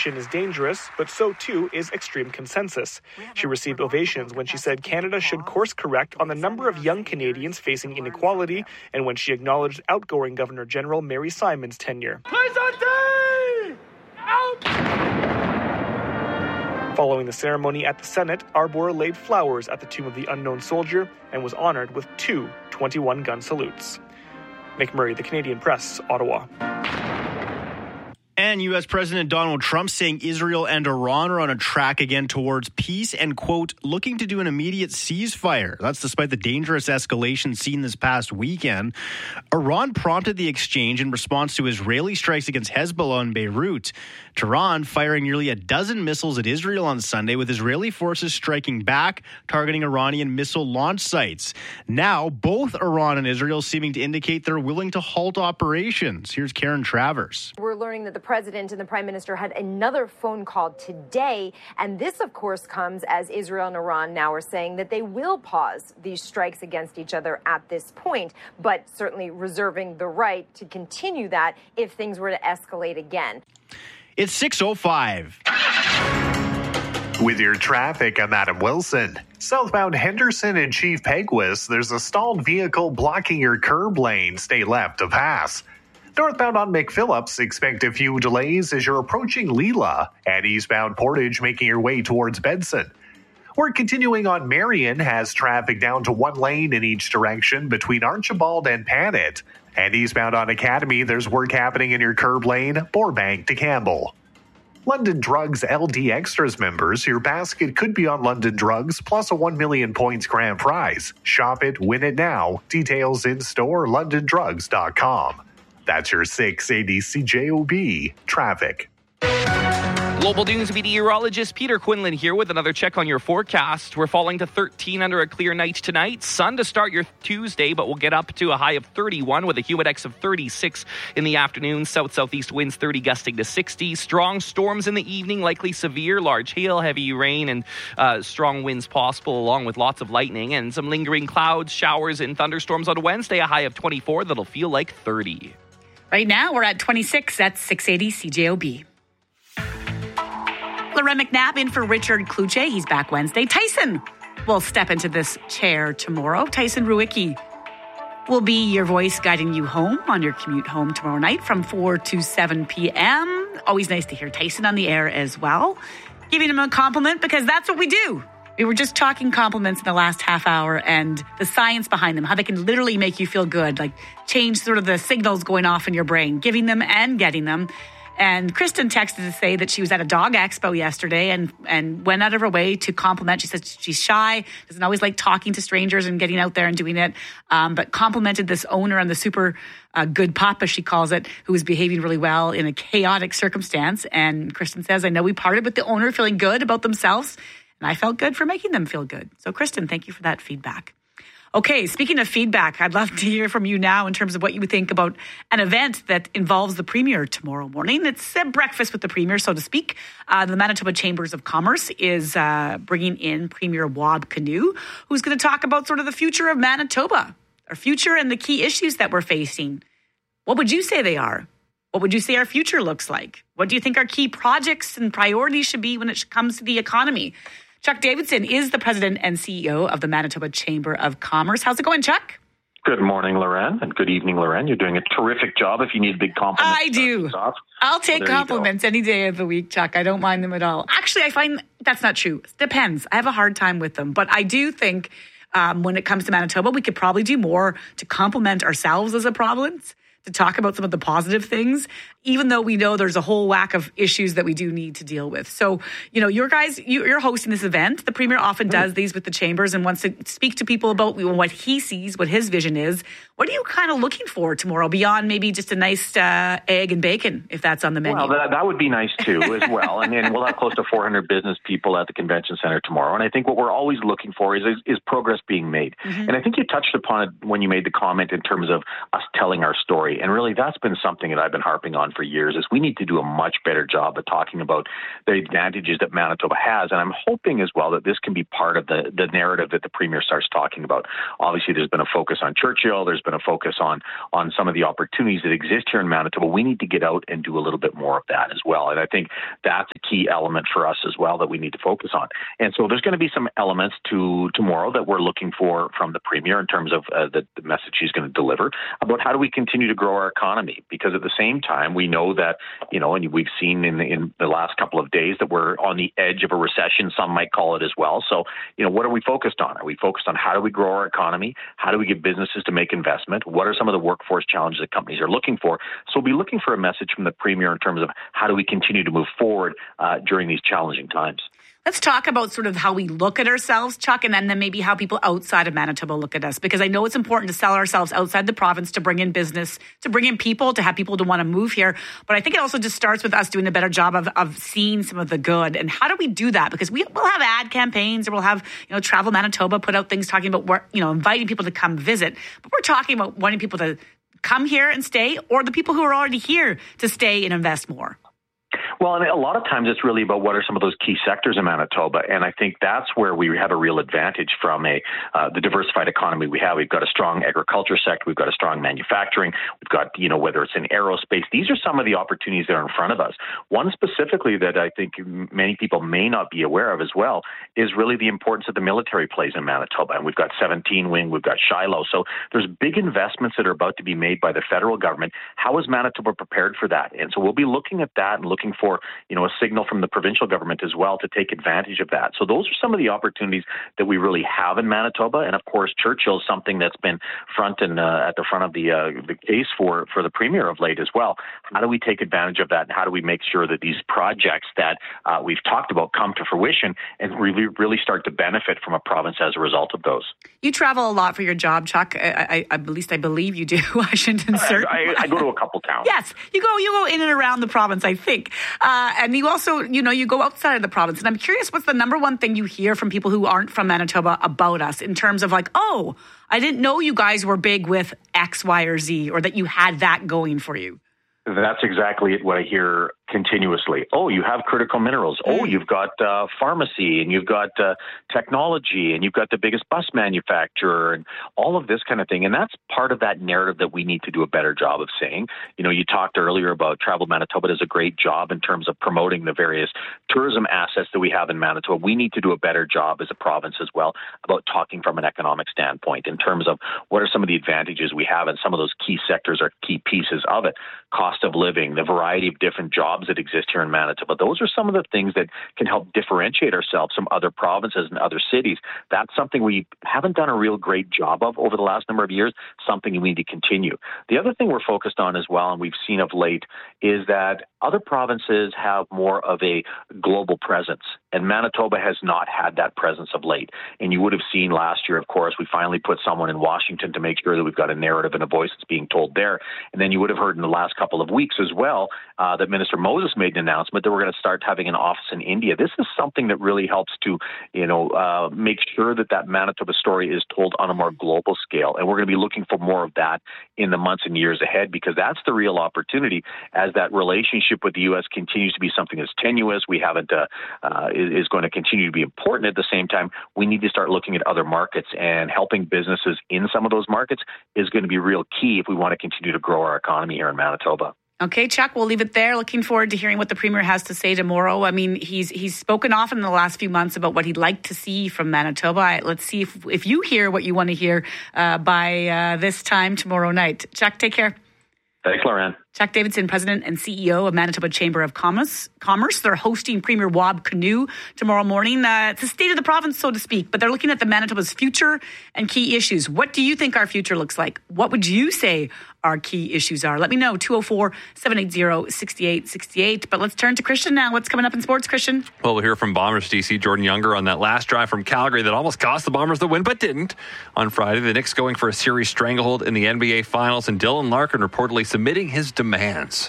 escalation is dangerous, but so too is extreme consensus. She received ovations when she said Canada should course correct on the number of young Canadians facing inequality, and when she acknowledged outgoing Governor General Mary Simon's tenure. Following the ceremony at the Senate, Arbour laid flowers at the tomb of the unknown soldier and was honored with 2 21-gun salutes. Mick Murray, The Canadian Press, Ottawa. And U.S. President Donald Trump saying Israel and Iran are on a track again towards peace and, quote, looking to do an immediate ceasefire. That's despite the dangerous escalation seen this past weekend. Iran prompted the exchange in response to Israeli strikes against Hezbollah in Beirut. Tehran firing nearly a dozen missiles at Israel on Sunday, with Israeli forces striking back, targeting Iranian missile launch sites. Now, both Iran and Israel seeming to indicate they're willing to halt operations. Here's Karen Travers. We're learning that the president and the prime minister had another phone call today, and this, of course, comes as Israel and Iran now are saying that they will pause these strikes against each other at this point, but certainly reserving the right to continue that if things were to escalate again. It's 6:05. With your traffic, I'm Adam Wilson. Southbound Henderson and Chief Peguis, there's a stalled vehicle blocking your curb lane. Stay left to pass. Northbound on McPhillips, expect a few delays as you're approaching Leela, and eastbound Portage making your way towards Benson. We're continuing on Marion, has traffic down to one lane in each direction between Archibald and Panet. And eastbound on Academy, there's work happening in your curb lane, Burbank to Campbell. London Drugs LD Extras members, your basket could be on London Drugs plus a 1 million points grand prize. Shop it, win it now. Details in store, londondrugs.com. That's your 680 CJOB traffic. Global News meteorologist Peter Quinlan here with another check on your forecast. We're falling to 13 under a clear night tonight. Sun to start your Tuesday, but we'll get up to a high of 31 with a humidex of 36 in the afternoon. South-southeast winds 30 gusting to 60. Strong storms in the evening, likely severe, large hail, heavy rain, and strong winds possible, along with lots of lightning and some lingering clouds, showers, and thunderstorms on Wednesday. A high of 24 that'll feel like 30. Right now, we're at 26 at 680 CJOB. Loren McNabb in for Richard Kluche. He's back Wednesday. Tyson will step into this chair tomorrow. Tyson Ruicki will be your voice guiding you home on your commute home tomorrow night from 4 to 7 p.m. Always nice to hear Tyson on the air as well. Giving him a compliment because that's what we do. We were just talking compliments in the last half hour and the science behind them, how they can literally make you feel good, like change sort of the signals going off in your brain, giving them and getting them. And Kristen texted to say that she was at a dog expo yesterday and went out of her way to compliment. She said she's shy, doesn't always like talking to strangers and getting out there and doing it, but complimented this owner and the super good pup, as she calls it, who was behaving really well in a chaotic circumstance. And Kristen says, I know we parted with the owner feeling good about themselves, and I felt good for making them feel good. So, Kristen, thank you for that feedback. Okay, speaking of feedback, I'd love to hear from you now in terms of what you think about an event that involves the Premier tomorrow morning. It's a breakfast with the Premier, so to speak. The Manitoba Chambers of Commerce is bringing in Premier Wab Kinew, who's going to talk about sort of the future of Manitoba, our future and the key issues that we're facing. What would you say they are? What would you say our future looks like? What do you think our key projects and priorities should be when it comes to the economy? Chuck Davidson is the president and CEO of the Manitoba Chamber of Commerce. How's it going, Chuck? Good morning, Loren, and good evening, Loren. You're doing a terrific job. If you need big compliments, I do. I'll take compliments any day of the week, Chuck. I don't mind them at all. Actually, I find that's not true. It depends. I have a hard time with them. But I do think when it comes to Manitoba, we could probably do more to compliment ourselves as a province, to talk about some of the positive things, even though we know there's a whole whack of issues that we do need to deal with. So, you know, you're hosting this event. The Premier often does these with the chambers and wants to speak to people about what he sees, what his vision is. What are you kind of looking for tomorrow beyond maybe just a nice egg and bacon, if that's on the menu? Well, that would be nice too as well. I mean, we'll have close to 400 business people at the convention center tomorrow. And I think what we're always looking for is progress being made. Mm-hmm. And I think you touched upon it when you made the comment in terms of us telling our story. globally. And really, that's been something that I've been harping on for years, is we need to do a much better job of talking about the advantages that Manitoba has. And I'm hoping as well that this can be part of the narrative that the Premier starts talking about. Obviously, there's been a focus on Churchill. There's been a focus on some of the opportunities that exist here in Manitoba. We need to get out and do a little bit more of that as well. And I think that's a key element for us as well that we need to focus on. And so there's going to be some elements to tomorrow that we're looking for from the Premier in terms of the message she's going to deliver about how do we continue to grow our economy. Because at the same time, we know that, and we've seen in the last couple of days that we're on the edge of a recession, some might call it as well. So, what are we focused on? Are we focused on how do we grow our economy? How do we get businesses to make investment? What are some of the workforce challenges that companies are looking for? So we'll be looking for a message from the Premier in terms of how do we continue to move forward during these challenging times. Let's talk about sort of how we look at ourselves, Chuck, and then maybe how people outside of Manitoba look at us. Because I know it's important to sell ourselves outside the province, to bring in business, to bring in people, to have people to want to move here. But I think it also just starts with us doing a better job of seeing some of the good. And how do we do that? Because we'll have ad campaigns, or we'll have, Travel Manitoba put out things talking about, inviting people to come visit. But we're talking about wanting people to come here and stay, or the people who are already here to stay and invest more. Well, and a lot of times it's really about what are some of those key sectors in Manitoba, and I think that's where we have a real advantage from the diversified economy we have. We've got a strong agriculture sector, we've got a strong manufacturing, we've got, whether it's in aerospace, these are some of the opportunities that are in front of us. One specifically that I think many people may not be aware of as well is really the importance that the military plays in Manitoba, and we've got 17 Wing, we've got Shiloh, so there's big investments that are about to be made by the federal government. How is Manitoba prepared for that? And so we'll be looking at that and looking for, a signal from the provincial government as well to take advantage of that. So those are some of the opportunities that we really have in Manitoba. And of course, Churchill is something that's been front and at the front of the case for the Premier of late as well. How do we take advantage of that? And how do we make sure that these projects that we've talked about come to fruition and really start to benefit from a province as a result of those? You travel a lot for your job, Chuck. At least I believe you do. I shouldn't insert. I go to a couple towns. Yes, you go in and around the province, I think. And you also, you go outside of the province. And I'm curious, what's the number one thing you hear from people who aren't from Manitoba about us in terms of like, oh, I didn't know you guys were big with X, Y, or Z, or that you had that going for you? That's exactly what I hear continuously. Oh, you have critical minerals. Oh, you've got pharmacy, and you've got technology, and you've got the biggest bus manufacturer, and all of this kind of thing. And that's part of that narrative that we need to do a better job of saying. You talked earlier about Travel Manitoba does a great job in terms of promoting the various tourism assets that we have in Manitoba. We need to do a better job as a province as well about talking from an economic standpoint in terms of what are some of the advantages we have, and some of those key sectors are key pieces of it. Cost of living, the variety of different jobs that exist here in Manitoba. Those are some of the things that can help differentiate ourselves from other provinces and other cities. That's something we haven't done a real great job of over the last number of years, something we need to continue. The other thing we're focused on as well, and we've seen of late, is that other provinces have more of a global presence, and Manitoba has not had that presence of late. And you would have seen last year, of course, we finally put someone in Washington to make sure that we've got a narrative and a voice that's being told there. And then you would have heard in the last couple of weeks as well that Minister Moses made an announcement that we're going to start having an office in India. This is something that really helps to, make sure that Manitoba story is told on a more global scale. And we're going to be looking for more of that in the months and years ahead, because that's the real opportunity as that relationship with the U.S. continues to be something that's tenuous. We haven't is going to continue to be important. At the same time, we need to start looking at other markets, and helping businesses in some of those markets is going to be real key if we want to continue to grow our economy here in Manitoba. Okay, Chuck, we'll leave it there. Looking forward to hearing what the Premier has to say tomorrow. I mean, he's spoken often in the last few months about what he'd like to see from Manitoba. Let's see if you hear what you want to hear by this time tomorrow night. Chuck, take care. Thanks, Lauren. Chuck Davidson, President and CEO of Manitoba Chamber of Commerce. They're hosting Premier Wab Kinew tomorrow morning. It's the state of the province, so to speak, but they're looking at the Manitoba's future and key issues. What do you think our future looks like? What would you say our key issues are? Let me know, 204-780-6868. But let's turn to Christian now. What's coming up in sports, Christian? Well, we'll hear from Bombers DC Jordan Younger on that last drive from Calgary that almost cost the Bombers the win, but didn't. On Friday, the Knicks going for a series stranglehold in the NBA Finals, and Dylan Larkin reportedly submitting his demands.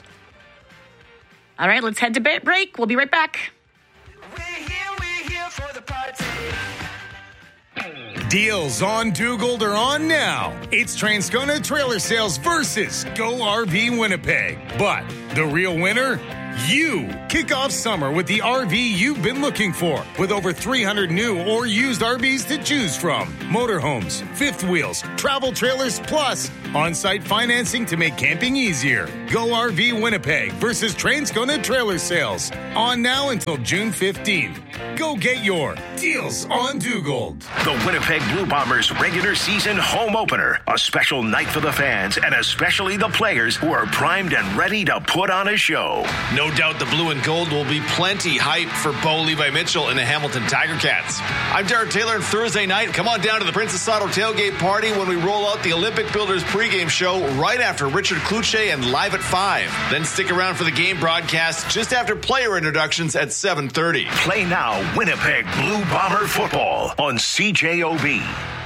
All right, let's head to break. We'll be right back. We're here for the party. Deals on Dugald are on now. It's Transcona Trailer Sales versus Go RV Winnipeg. But the real winner? You. Kick off summer with the RV you've been looking for, with over 300 new or used RVs to choose from. Motorhomes, fifth wheels, travel trailers, plus on-site financing to make camping easier. Go RV Winnipeg versus Transcona Trailer Sales. On now until June 15th. Go get your deals on Dugald. The Winnipeg Blue Bombers regular season home opener. A special night for the fans and especially the players who are primed and ready to put on a show. No doubt the blue and gold will be plenty hype for Bo Levi Mitchell and the Hamilton Tiger Cats. I'm Derek Taylor, and Thursday night, come on down to the Princess Auto tailgate party when we roll out the Olympic Builders pregame show right after Richard Cloutier and Live at 5. Then stick around for the game broadcast just after player introductions at 7:30. Play now Winnipeg Blue Bomber football on CJOB.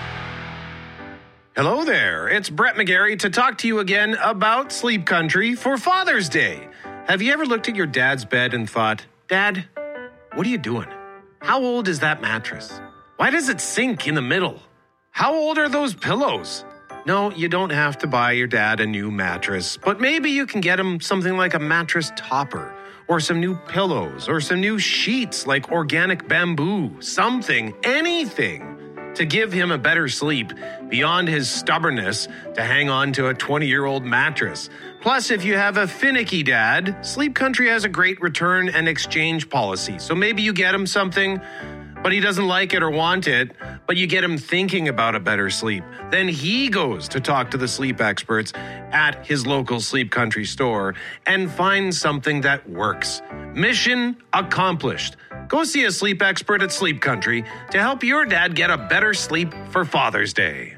Hello there, it's Brett McGarry to talk to you again about Sleep Country for Father's Day. Have you ever looked at your dad's bed and thought, Dad, what are you doing? How old is that mattress? Why does it sink in the middle? How old are those pillows? No, you don't have to buy your dad a new mattress, but maybe you can get him something like a mattress topper, or some new pillows, or some new sheets like organic bamboo, something, anything to give him a better sleep beyond his stubbornness to hang on to a 20-year-old mattress. Plus, if you have a finicky dad, Sleep Country has a great return and exchange policy. So maybe you get him something, but he doesn't like it or want it, but you get him thinking about a better sleep. Then he goes to talk to the sleep experts at his local Sleep Country store and finds something that works. Mission accomplished. Go see a sleep expert at Sleep Country to help your dad get a better sleep for Father's Day.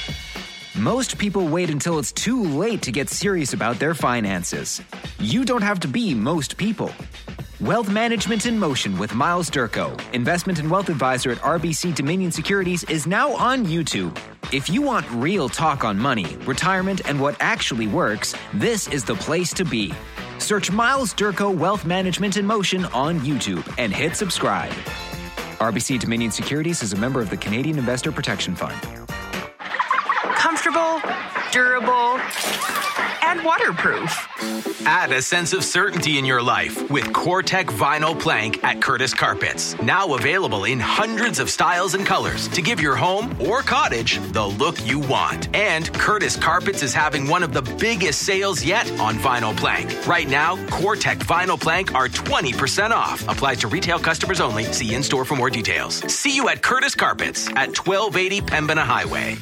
Most people wait until it's too late to get serious about their finances. You don't have to be most people. Wealth Management in Motion with Miles Durko, investment and wealth advisor at RBC Dominion Securities, is now on YouTube. If you want real talk on money, retirement, and what actually works, this is the place to be. Search Miles Durko Wealth Management in Motion on YouTube and hit subscribe. RBC Dominion Securities is a member of the Canadian Investor Protection Fund. Comfortable, durable, and waterproof. Add a sense of certainty in your life with CoreTech Vinyl Plank at Curtis Carpets. Now available in hundreds of styles and colors to give your home or cottage the look you want. And Curtis Carpets is having one of the biggest sales yet on vinyl plank. Right now, CoreTech Vinyl Plank are 20% off. Applies to retail customers only. See in-store for more details. See you at Curtis Carpets at 1280 Pembina Highway.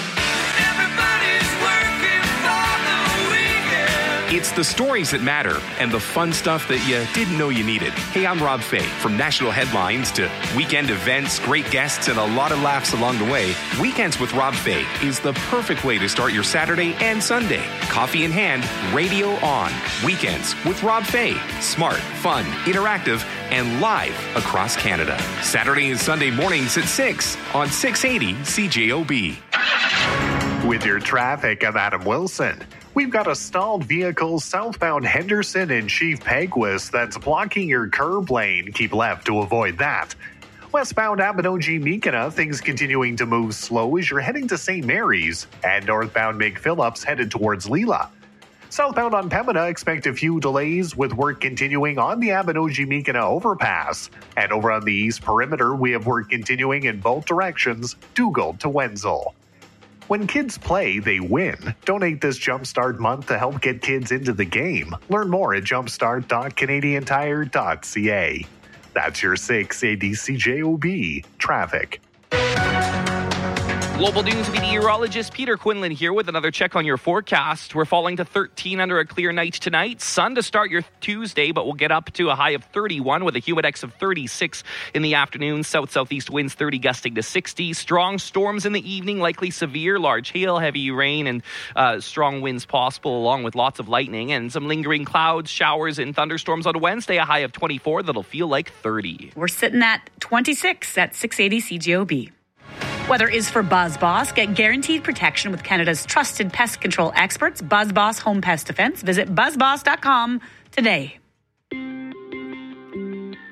It's the stories that matter and the fun stuff that you didn't know you needed. Hey, I'm Rob Fay. From national headlines to weekend events, great guests, and a lot of laughs along the way, Weekends with Rob Fay is the perfect way to start your Saturday and Sunday. Coffee in hand, radio on. Weekends with Rob Fay. Smart, fun, interactive, and live across Canada. Saturday and Sunday mornings at 6 on 680 CJOB. With your traffic, I'm Adam Wilson. We've got a stalled vehicle southbound Henderson and Chief Peguis that's blocking your curb lane. Keep left to avoid that. Westbound Abinogi-Meekina, things continuing to move slow as you're heading to St. Mary's. And northbound McPhillips headed towards Leela. Southbound on Pembina, expect a few delays with work continuing on the Abinogi-Meekina overpass. And over on the East Perimeter, we have work continuing in both directions, Dugald to Wenzel. When kids play, they win. Donate this Jumpstart month to help get kids into the game. Learn more at jumpstart.canadiantire.ca. That's your 680 CJOB traffic. Global News meteorologist Peter Quinlan here with another check on your forecast. We're falling to 13 under a clear night tonight. Sun to start your Tuesday, but we'll get up to a high of 31 with a humid index of 36 in the afternoon. South-southeast winds 30 gusting to 60. Strong storms in the evening, likely severe, large hail, heavy rain, and strong winds possible, along with lots of lightning and some lingering clouds, showers, and thunderstorms on Wednesday. A high of 24 that'll feel like 30. We're sitting at 26 at 680 CJOB. Weather is for BuzzBoss. Get guaranteed protection with Canada's trusted pest control experts, BuzzBoss Home Pest Defense. Visit buzzboss.com today.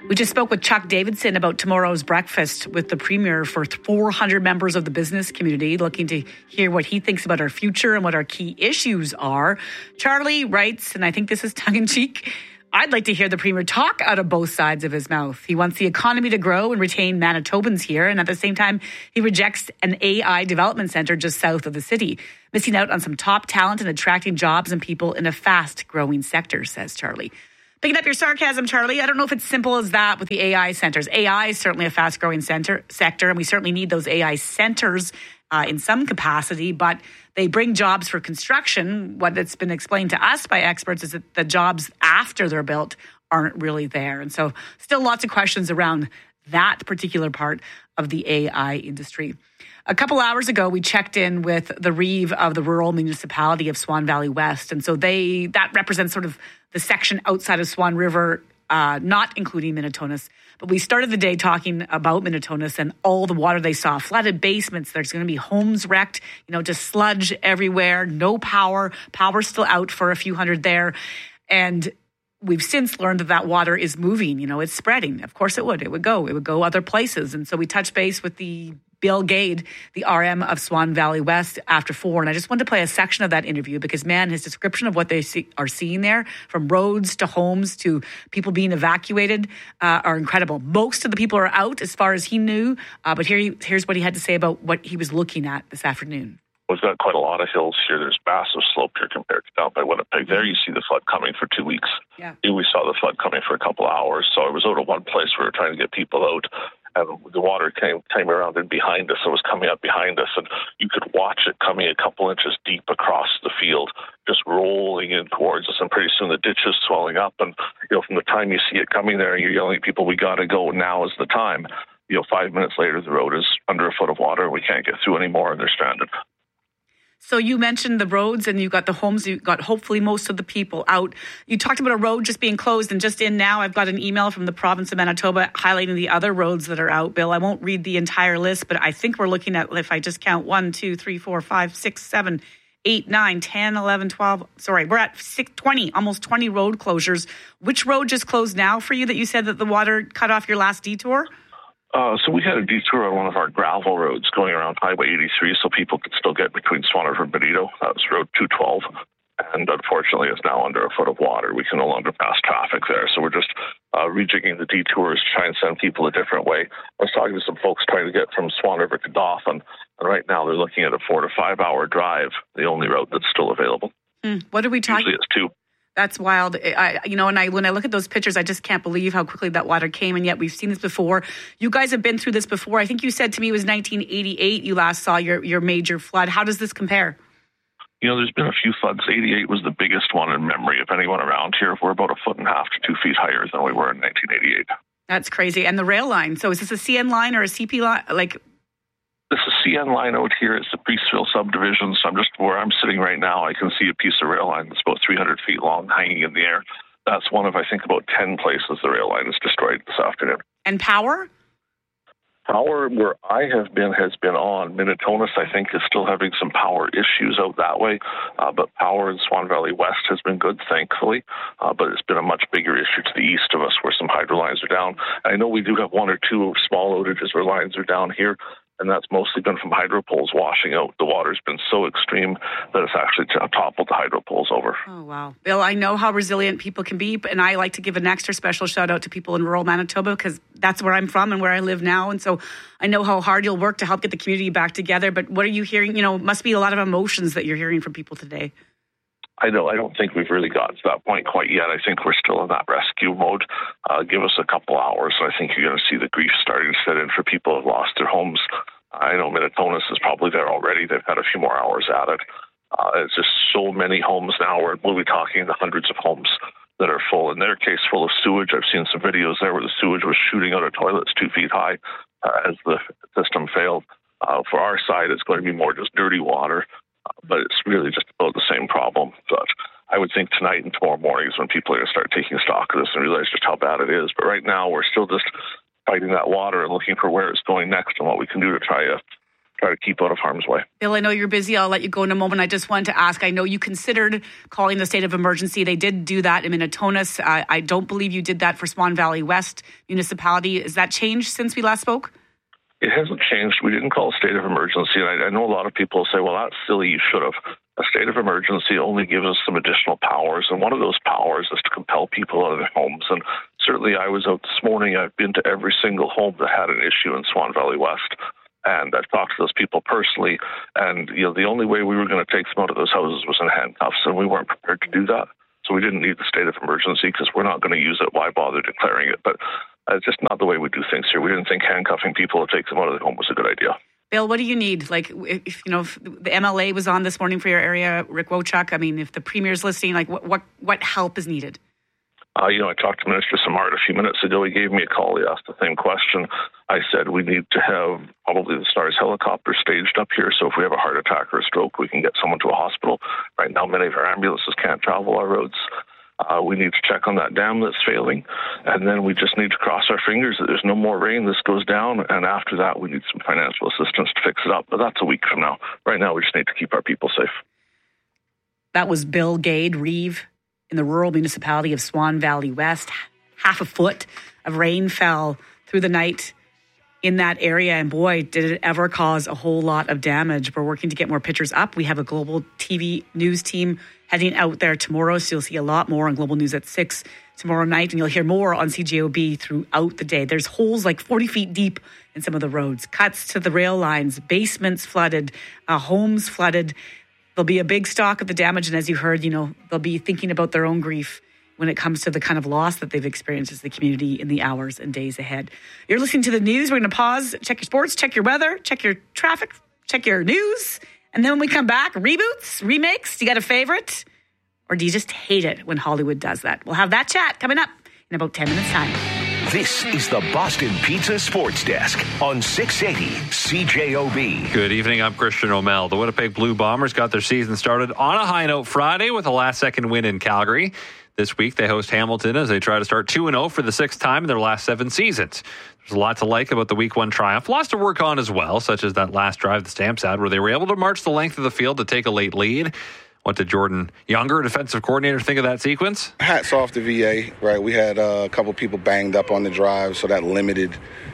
We just spoke with Chuck Davidson about tomorrow's breakfast with the Premier for 400 members of the business community, looking to hear what he thinks about our future and what our key issues are. Charlie writes, and I think this is tongue-in-cheek, I'd like to hear the Premier talk out of both sides of his mouth. He wants the economy to grow and retain Manitobans here, and at the same time, he rejects an AI development centre just south of the city, missing out on some top talent and attracting jobs and people in a fast-growing sector, says Charlie. Picking up your sarcasm, Charlie, I don't know if it's simple as that with the AI centres. AI is certainly a fast-growing sector, and we certainly need those AI centres in some capacity, but they bring jobs for construction. What it's been explained to us by experts is that the jobs after they're built aren't really there. And so still lots of questions around that particular part of the AI industry. A couple hours ago, we checked in with the Reeve of the rural municipality of Swan Valley West. And so that represents sort of the section outside of Swan River, not including Minitonas. But we started the day talking about Minitonas and all the water they saw. Flooded basements, there's going to be homes wrecked, just sludge everywhere, no power. Power's still out for a few hundred there. And we've since learned that water is moving, it's spreading. Of course it would. It would go other places. And so we touched base with the Bill Gade, the RM of Swan Valley West, after 4. And I just wanted to play a section of that interview because, man, his description of what they are seeing there, from roads to homes to people being evacuated, are incredible. Most of the people are out as far as he knew, but here's what he had to say about what he was looking at this afternoon. We've got quite a lot of hills here. There's massive slope here compared to down by Winnipeg. There you see the flood coming for 2 weeks. Yeah. Here we saw the flood coming for a couple of hours. So I was out at one place where we were trying to get people out, and the water came around in behind us. It was coming up behind us, and you could watch it coming a couple inches deep across the field, just rolling in towards us. And pretty soon the ditch is swelling up, and from the time you see it coming there, you're yelling at people, "We got to go! Now is the time." 5 minutes later, the road is under a foot of water, and we can't get through anymore, and they're stranded. So you mentioned the roads and you got the homes, you got hopefully most of the people out. You talked about a road just being closed, and just in now, I've got an email from the province of Manitoba highlighting the other roads that are out. Bill, I won't read the entire list, but I think we're looking at, if I just count 1, 2, 3, 4, 5, 6, 7, 8, 9, 10, 11, 12. Sorry, we're at 20, almost 20 road closures. Which road just closed now for you that you said that the water cut off your last detour? So we had a detour on one of our gravel roads going around Highway 83 so people could still get between Swan River and Benito. That was Road 212. And unfortunately, it's now under a foot of water. We can no longer pass traffic there. So we're just rejigging the detours to try and send people a different way. I was talking to some folks trying to get from Swan River to Dauphin. And right now they're looking at a 4 to 5 hour drive, the only road that's still available. What are we talking? Usually it's 2. That's wild. When I look at those pictures, I just can't believe how quickly that water came. And yet we've seen this before. You guys have been through this before. I think you said to me it was 1988 you last saw your major flood. How does this compare? There's been a few floods. 88 was the biggest one in memory of anyone around here. We're about 1.5 to 2 feet higher than we were in 1988. That's crazy. And the rail line. So is this a CN line or a CP line? This is CN line out here. It's the Priestville subdivision. So I'm just where I'm sitting right now. I can see a piece of rail line that's about 300 feet long hanging in the air. That's one of, I think, about 10 places the rail line is destroyed this afternoon. And power? Power where I have been has been on. Minitonas, I think, is still having some power issues out that way. But power in Swan Valley West has been good, thankfully. But it's been a much bigger issue to the east of us where some hydro lines are down. I know we do have 1 or 2 small outages where lines are down here. And that's mostly been from hydro poles washing out. The water's been so extreme that it's actually toppled the hydro poles over. Oh, wow. Bill, I know how resilient people can be, and I like to give an extra special shout out to people in rural Manitoba because that's where I'm from and where I live now. And so I know how hard you'll work to help get the community back together. But what are you hearing? Must be a lot of emotions that you're hearing from people today. I don't think we've really gotten to that point quite yet. I think we're still in that rescue mode. Give us a couple hours, and I think you're going to see the grief starting to set in for people who have lost their homes. I know Minitonas is probably there already. They've had a few more hours at it. It's just so many homes now. We'll be talking the hundreds of homes that are full. In their case, full of sewage. I've seen some videos there where the sewage was shooting out of toilets 2 feet high as the system failed. For our side, it's going to be more just dirty water. But it's really just about the same problem. But I would think tonight and tomorrow morning is when people are going to start taking stock of this and realize just how bad it is. But right now, we're still just fighting that water and looking for where it's going next and what we can do to try to try to keep out of harm's way. Bill, I know you're busy. I'll let you go in a moment. I just wanted to ask, I know you considered calling the state of emergency. They did do that in Minnetonka. I don't believe you did that for Swan Valley West Municipality. Has that changed since we last spoke? It hasn't changed. We didn't call a state of emergency. And I know a lot of people say, well, that's silly, you should have. A state of emergency only gives us some additional powers. And one of those powers is to compel people out of their homes. And certainly I was out this morning. I've been to every single home that had an issue in Swan Valley West. And I've talked to those people personally. And, the only way we were going to take them out of those houses was in handcuffs. And we weren't prepared to do that. So we didn't need the state of emergency because we're not going to use it. Why bother declaring it? But it's just not the way we do things here. We didn't think handcuffing people to take them out of their home was a good idea. Bill, what do you need? Like, if the MLA was on this morning for your area, Rick Wochuk, I mean, if the Premier's listening, like, what help is needed? I talked to Minister Simard a few minutes ago. He gave me a call. He asked the same question. I said we need to have probably the STARS helicopter staged up here, so if we have a heart attack or a stroke, we can get someone to a hospital. Right now, many of our ambulances can't travel our roads. We need to check on that dam that's failing, and then we just need to cross our fingers that there's no more rain. This goes down, and after that, we need some financial assistance to fix it up. But that's a week from now. Right now, we just need to keep our people safe. That was Bill Gade, Reeve, in the rural municipality of Swan Valley West. Half a foot of rain fell through the night in that area, and boy, did it ever cause a whole lot of damage. We're working to get more pictures up. We have a Global TV news team heading out there tomorrow, so you'll see a lot more on Global News at 6 tomorrow night, and you'll hear more on CJOB throughout the day. There's holes like 40 feet deep in some of the roads, cuts to the rail lines, basements flooded, homes flooded. There'll be a big stock of the damage, and as you heard, they'll be thinking about their own grief when it comes to the kind of loss that they've experienced as the community in the hours and days ahead. You're listening to the news. We're going to pause, check your sports, check your weather, check your traffic, check your news. And then when we come back, reboots, remakes, do you got a favorite? Or do you just hate it when Hollywood does that? We'll have that chat coming up in about 10 minutes' time. This is the Boston Pizza Sports Desk on 680 CJOB. Good evening, I'm Christian O'Mell. The Winnipeg Blue Bombers got their season started on a high note Friday with a last-second win in Calgary. This week, they host Hamilton as they try to start 2-0 for the sixth time in their last 7 seasons. There's a lot to like about the Week 1 triumph. Lots to work on as well, such as that last drive the Stamps had where they were able to march the length of the field to take a late lead. What did Jordan Younger, defensive coordinator, think of that sequence? Hats off to VA, right? We had a couple people banged up on the drive, so that limited,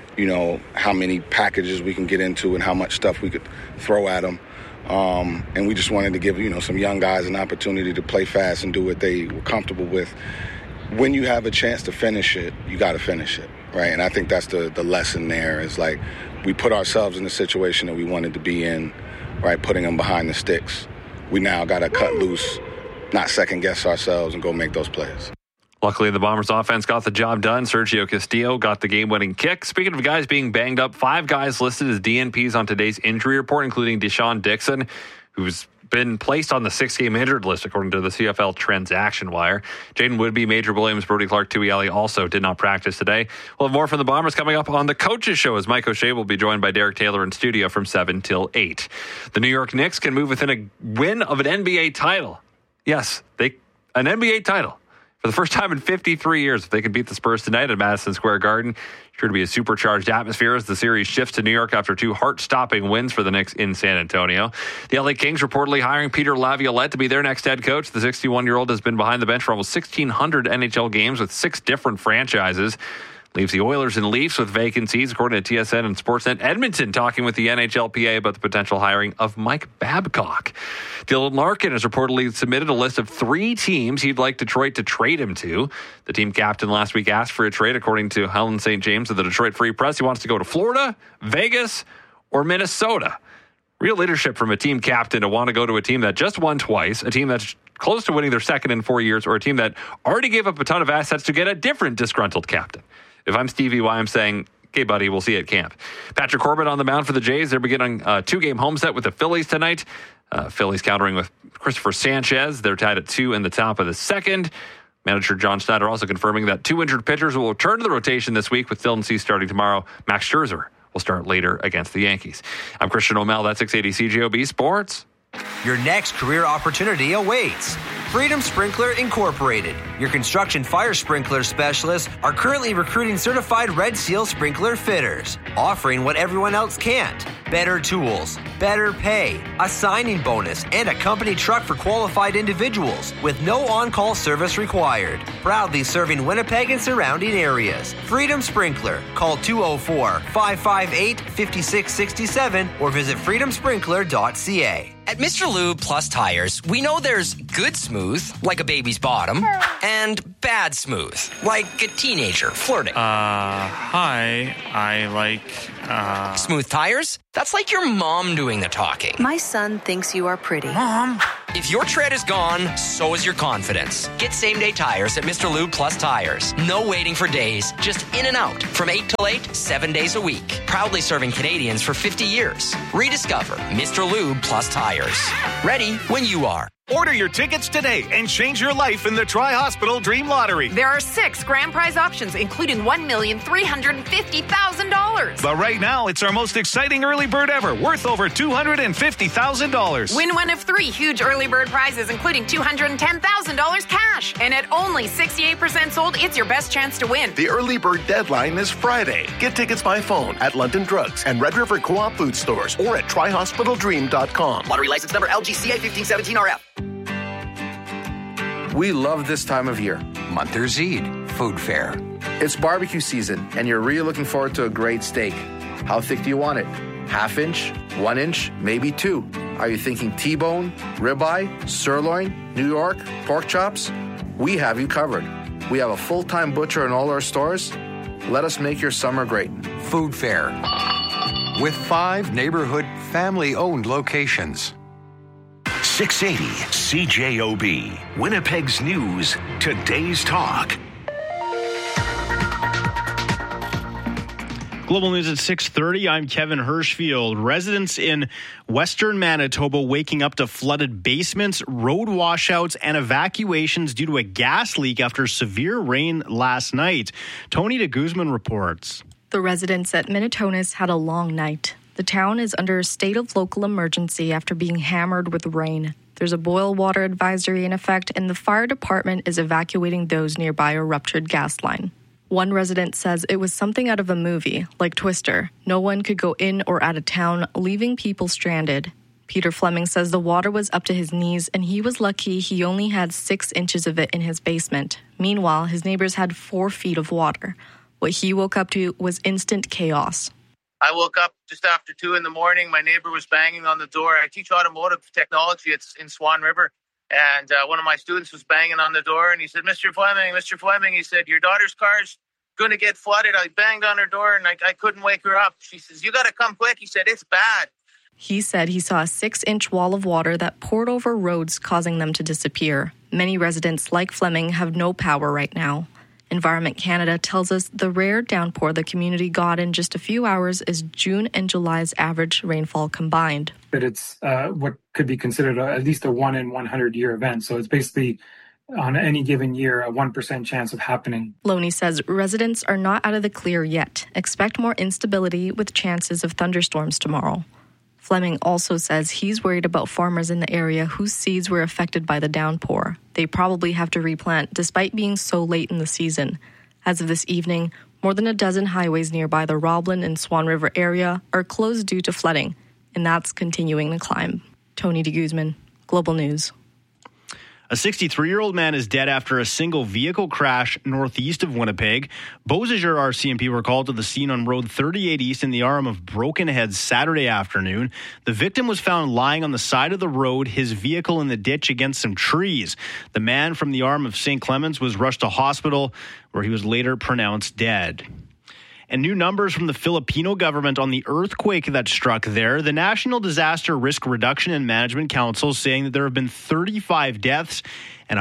how many packages we can get into and how much stuff we could throw at them. And we just wanted to give, some young guys an opportunity to play fast and do what they were comfortable with. When you have a chance to finish it, you got to finish it, right? And I think that's the lesson there is like we put ourselves in the situation that we wanted to be in, right, putting them behind the sticks. We now got to cut loose, not second-guess ourselves and go make those plays. Luckily, the Bombers' offense got the job done. Sergio Castillo got the game-winning kick. Speaking of guys being banged up, 5 guys listed as DNPs on today's injury report, including Deshaun Dixon, who's been placed on the 6-game injured list, according to the CFL transaction wire. Jaden Woodby, Major Williams, Brody Clark, Tuiali also did not practice today. We'll have more from the Bombers coming up on the Coaches Show as Mike O'Shea will be joined by Derek Taylor in studio from 7 till 8. The New York Knicks can move within a win of an NBA title. Yes, an NBA title. For the first time in 53 years, if they can beat the Spurs tonight at Madison Square Garden, sure to be a supercharged atmosphere as the series shifts to New York after 2 heart-stopping wins for the Knicks in San Antonio. The LA Kings reportedly hiring Peter Laviolette to be their next head coach. The 61-year-old has been behind the bench for almost 1,600 NHL games with 6 different franchises. Leaves the Oilers and Leafs with vacancies, according to TSN and Sportsnet. Edmonton talking with the NHLPA about the potential hiring of Mike Babcock. Dylan Larkin has reportedly submitted a list of 3 teams he'd like Detroit to trade him to. The team captain last week asked for a trade, according to Helen St. James of the Detroit Free Press. He wants to go to Florida, Vegas, or Minnesota. Real leadership from a team captain to want to go to a team that just won twice, a team that's close to winning their second in 4 years, or a team that already gave up a ton of assets to get a different disgruntled captain. If I'm Stevie Y, I'm saying, okay, buddy, we'll see you at camp. Patrick Corbett on the mound for the Jays. They're beginning a 2-game home set with the Phillies tonight. Phillies countering with Christopher Sanchez. They're tied at 2 in the top of the second. Manager John Schneider also confirming that 2 injured pitchers will return to the rotation this week with Dylan Cease starting tomorrow. Max Scherzer will start later against the Yankees. I'm Christian O'Mell. That's 680 CJOB Sports. Your next career opportunity awaits. Freedom Sprinkler Incorporated. Your construction fire sprinkler specialists are currently recruiting certified Red Seal sprinkler fitters, offering what everyone else can't. Better tools, better pay, a signing bonus, and a company truck for qualified individuals with no on-call service required. Proudly serving Winnipeg and surrounding areas. Freedom Sprinkler. Call 204-558-5667 or visit freedomsprinkler.ca. At Mr. Lube Plus Tires, we know there's good smooth, like a baby's bottom, and bad smooth, like a teenager flirting. Hi, I like, Smooth tires? That's like your mom doing the talking. My son thinks you are pretty. Mom! If your tread is gone, so is your confidence. Get same-day tires at Mr. Lube Plus Tires. No waiting for days, just in and out. From 8 till 8, 7 days a week. Proudly serving Canadians for 50 years. Rediscover Mr. Lube Plus Tires. Ready when you are. Order your tickets today and change your life in the Tri-Hospital Dream Lottery. There are 6 grand prize options, including $1,350,000. But right now, it's our most exciting early bird ever, worth over $250,000. Win one of 3 huge early bird prizes, including $210,000 cash. And at only 68% sold, it's your best chance to win. The early bird deadline is Friday. Get tickets by phone at London Drugs and Red River Co-op food stores or at TriHospitalDream.com. Lottery license number LGCA 1517RF. We love this time of year. Monthers Eid Food Fair. It's barbecue season, and you're really looking forward to a great steak. How thick do you want it? Half-inch, 1 inch, maybe 2. Are you thinking T-bone, ribeye, sirloin, New York, pork chops? We have you covered. We have a full-time butcher in all our stores. Let us make your summer great. Food Fair. With 5 neighborhood family-owned locations. 680 CJOB, Winnipeg's News, Today's Talk. Global News at 6:30. I'm Kevin Hirschfield. Residents in western Manitoba waking up to flooded basements, road washouts, and evacuations due to a gas leak after severe rain last night. Tony de Guzman reports. The residents at Minitonas had a long night. The town is under a state of local emergency after being hammered with rain. There's a boil water advisory in effect, and the fire department is evacuating those nearby a ruptured gas line. One resident says it was something out of a movie, like Twister. No one could go in or out of town, leaving people stranded. Peter Fleming says the water was up to his knees, and he was lucky he only had 6 inches of it in his basement. Meanwhile, his neighbors had 4 feet of water. What he woke up to was instant chaos. I woke up just after 2 in the morning. My neighbor was banging on the door. I teach automotive technology. It's in Swan River. And one of my students was banging on the door, and he said, Mr. Fleming, he said, your daughter's car's going to get flooded. I banged on her door, and I couldn't wake her up. She says, you got to come quick. He said, it's bad. He said he saw a 6-inch wall of water that poured over roads, causing them to disappear. Many residents like Fleming have no power right now. Environment Canada tells us the rare downpour the community got in just a few hours is June and July's average rainfall combined. But it's what could be considered at least a 1 in 100 year event. So it's basically on any given year, a 1% chance of happening. Loney says residents are not out of the clear yet. Expect more instability with chances of thunderstorms tomorrow. Fleming also says he's worried about farmers in the area whose seeds were affected by the downpour. They probably have to replant despite being so late in the season. As of this evening, more than a dozen highways nearby the Roblin and Swan River area are closed due to flooding, and that's continuing to climb. Tony de Guzman, Global News. A 63-year-old man is dead after a single vehicle crash northeast of Winnipeg. Beausejour RCMP were called to the scene on Road 38 East in the arm of Broken Head Saturday afternoon. The victim was found lying on the side of the road, his vehicle in the ditch against some trees. The man from the arm of St. Clements was rushed to hospital, where he was later pronounced dead. And new numbers from the Filipino government on the earthquake that struck there. The National Disaster Risk Reduction and Management Council saying that there have been 35 deaths and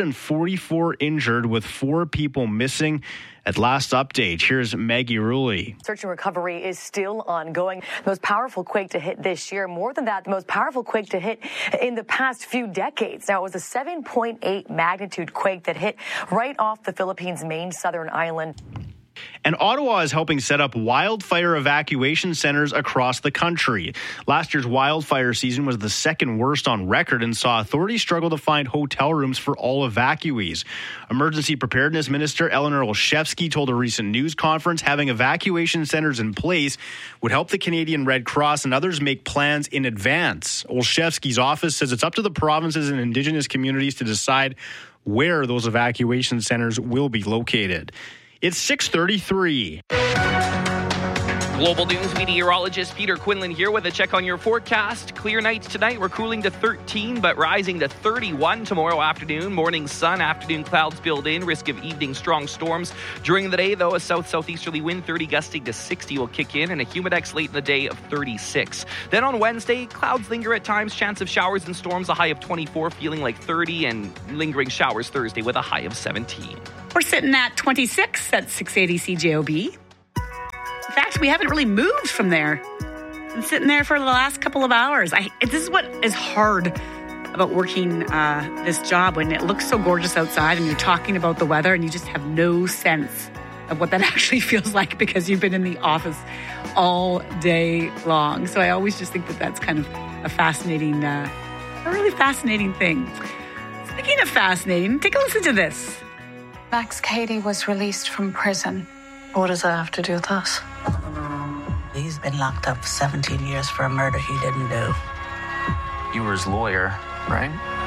144 injured, with 4 people missing. At last update, here's Maggie Ruley. Search and recovery is still ongoing. The most powerful quake to hit this year. More than that, the most powerful quake to hit in the past few decades. Now, it was a 7.8 magnitude quake that hit right off the Philippines' main southern island. And Ottawa is helping set up wildfire evacuation centers across the country. Last year's wildfire season was the second worst on record and saw authorities struggle to find hotel rooms for all evacuees. Emergency Preparedness Minister Eleanor Olszewski told a recent news conference having evacuation centers in place would help the Canadian Red Cross and others make plans in advance. Olszewski's office says it's up to the provinces and Indigenous communities to decide where those evacuation centers will be located. It's 6:33. Global News meteorologist Peter Quinlan here with a check on your forecast. Clear nights tonight. We're cooling to 13, but rising to 31 tomorrow afternoon. Morning sun, afternoon clouds build in. Risk of evening strong storms. During the day, though, a south-southeasterly wind 30 gusting to 60 will kick in, and a humidex late in the day of 36. Then on Wednesday, clouds linger at times. Chance of showers and storms, a high of 24, feeling like 30, and lingering showers Thursday with a high of 17. We're sitting at 26 at 680 CJOB. In fact, we haven't really moved from there. Been sitting there for the last couple of hours. This is what is hard about working this job, when it looks so gorgeous outside and you're talking about the weather and you just have no sense of what that actually feels like because you've been in the office all day long. So I always just think that that's kind of a fascinating, a really fascinating thing. Speaking of fascinating, take a listen to this. Max Cady was released from prison. What does that have to do with us? He's been locked up 17 years for a murder he didn't do. You were his lawyer, right?